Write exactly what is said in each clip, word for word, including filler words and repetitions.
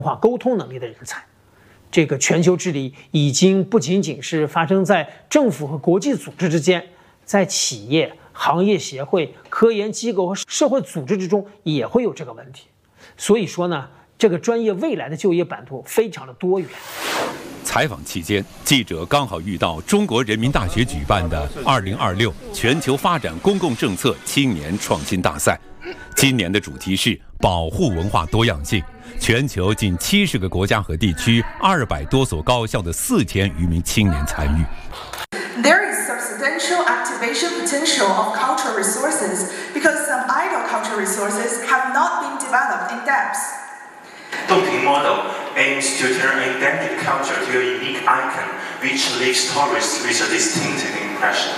化沟通能力的人才。这个全球治理已经不仅仅是发生在政府和国际组织之间，在企业、行业协会、科研机构和社会组织之中也会有这个问题。所以说呢，这个专业未来的就业版图非常的多元。 采访期间，记者刚好遇到中国人民大学举办的二零二六全球发展公共政策青年创新大赛，今年的主题是保护文化多样性。全球近七十个国家和地区，二百多所高校的四千余名青年参与。 There is substantial activation potential of cultural resources because some idle cultural resources have not been developed in depth. Dongping model aims to turn endemic culture to a unique icon which leaves tourists with a distinctive impression.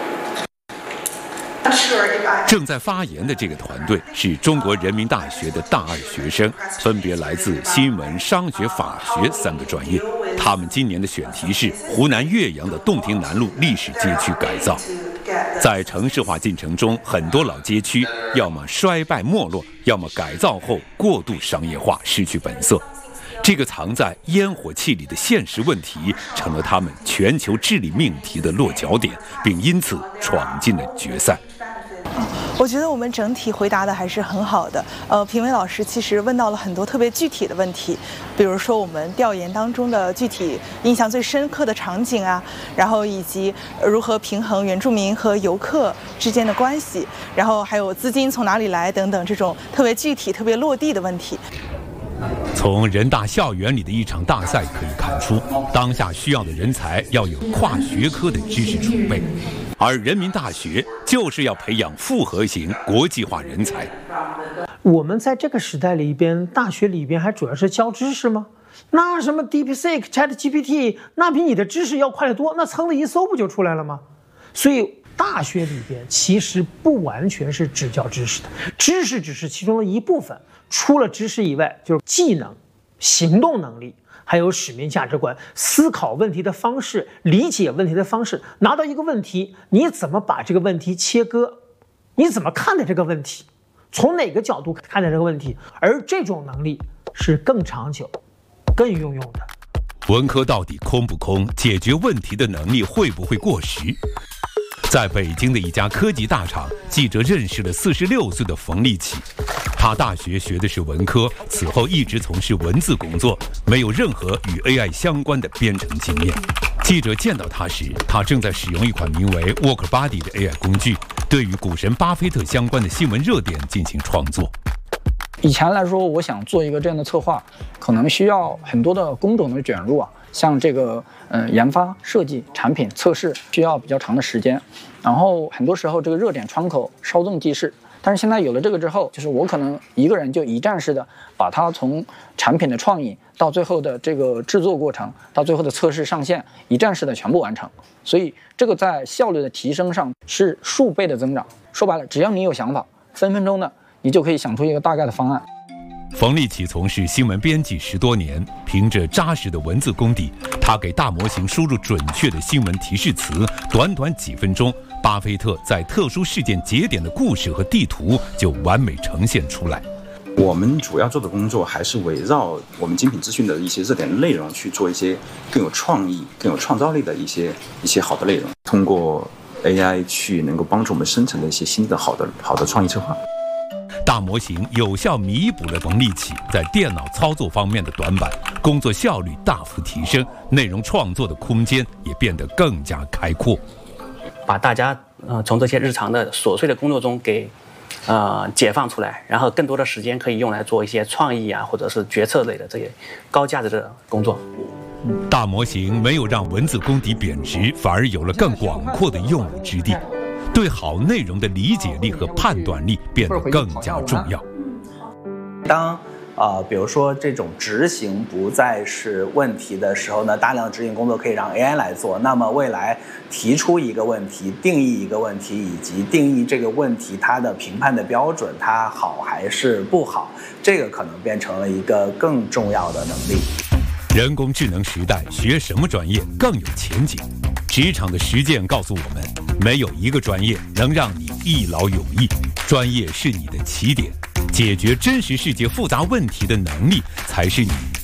正在发言的这个团队是中国人民大学的大二学生，分别来自新闻、商学、法学三个专业。他们今年的选题是湖南岳阳的洞庭南路历史街区改造。在城市化进程中，很多老街区要么衰败没落，要么改造后过度商业化，失去本色。这个藏在烟火气里的现实问题，成了他们全球治理命题的落脚点，并因此闯进了决赛。 我觉得我们整体回答的还是很好的。呃，评委老师其实问到了很多特别具体的问题，比如说我们调研当中的具体印象最深刻的场景啊，然后以及如何平衡原住民和游客之间的关系，然后还有资金从哪里来等等这种特别具体、特别落地的问题。 从人大校园里的一场大赛可以看出，当下需要的人才要有跨学科的知识储备，而人民大学就是要培养复合型国际化人才。 我们在这个时代里边，大学里边还主要是教知识吗？那什么 DeepSeek、ChatGPT， 那比你的知识要快得多，那噌的一搜不就出来了吗？所以大学里边其实不完全是只教知识的，知识只是其中的一部分。除了知识以外，就是技能、行动能力，还有使命价值观、思考问题的方式、理解问题的方式。拿到一个问题，你怎么把这个问题切割？你怎么看待这个问题？从哪个角度看待这个问题？而这种能力是更长久、更有用的。 文科到底空不空？解决问题的能力会不会过时？在北京的一家科技大厂，记者认识了四十六岁的冯立起。他大学学的是文科，此后一直从事文字工作，没有任何与 A I 相关的编程经验。记者见到他时，他正在使用一款名为 WalkerBuddy 的 A I 工具，对与股神巴菲特相关的新闻热点进行创作。 以前来说，我想做一个这样的策划，可能需要很多的工种的卷入啊，像这个呃研发、设计、产品、测试，需要比较长的时间。然后很多时候这个热点窗口稍纵即逝。但是现在有了这个之后，就是我可能一个人就一站式的把它从产品的创意到最后的这个制作过程，到最后的测试上线，一站式的全部完成。所以这个在效率的提升上是数倍的增长。说白了，只要你有想法，分分钟的你就可以想出一个大概的方案。 冯立起从事新闻编辑十多年，凭着扎实的文字功底，他给大模型输入准确的新闻提示词，短短几分钟，巴菲特在特殊事件节点的故事和地图就完美呈现出来。 我们主要做的工作还是围绕我们精品资讯的一些热点内容去做一些更有创意、更有创造力的一些一些好的内容，通过 A I 去能够帮助我们生成的一些新的好的好的创意策划。 大模型有效弥补了冯立起在电脑操作方面的短板，工作效率大幅提升，内容创作的空间也变得更加开阔。 把大家呃从这些日常的琐碎的工作中给呃解放出来，然后更多的时间可以用来做一些创意啊，或者是决策类的这些高价值的工作。 大模型没有让文字功底贬值，反而有了更广阔的用武之地。对好内容的理解力和判断力变得更加重要。 当呃，比如说这种执行不再是问题的时候呢，大量的执行工作可以让 A I 来做。那么未来提出一个问题、定义一个问题，以及定义这个问题它的评判的标准，它好还是不好，这个可能变成了一个更重要的能力。 人工智能时代，学什么专业更有前景？职场的实践告诉我们，没有一个专业能让你一劳永逸，专业是你的起点，解决真实世界复杂问题的能力才是你